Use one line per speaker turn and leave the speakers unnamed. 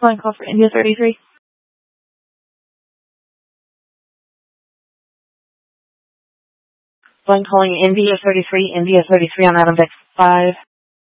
Line call for India 33. Line calling India 33 on Adam Vic 5.